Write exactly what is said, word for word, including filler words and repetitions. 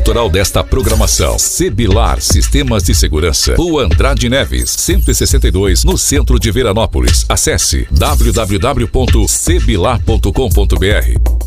autoral desta programação. Sebilar Sistemas de Segurança. Rua Andrade Neves, cento e sessenta e dois, no centro de Veranópolis. Acesse w w w ponto sebilar ponto com ponto b r.